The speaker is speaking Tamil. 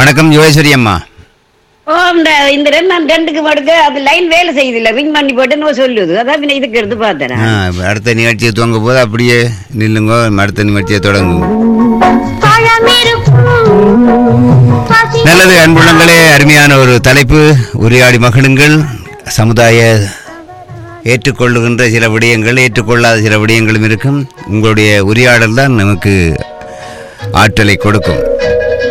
வணக்கம் யோகேஸ்வரி அம்மா. ஓ இந்த ரெண்டுக்கு மடுக்க அது லைன் வேலை செய்யுது ரிங் பண்ணி போட்டு சொல்லுது. அதான் பின்ன இதுக்கு எடுத்து பார்த்தேன். அடுத்த நிகழ்ச்சியை துவங்க போது அப்படியே நில்லுங்க, அடுத்த நிகழ்ச்சியை தொடங்கும். நல்லது அன்புள்ளங்களே, அருமையான ஒரு தலைப்பு. உரையாடி மகிழுங்கள். சமுதாய ஏற்றுக்கொள்ளுகின்ற சில விடயங்கள், ஏற்றுக்கொள்ளாத சில விடயங்களும் இருக்கும். உங்களுடைய உரையாடல் தான் நமக்கு ஆற்றலை கொடுக்கும்.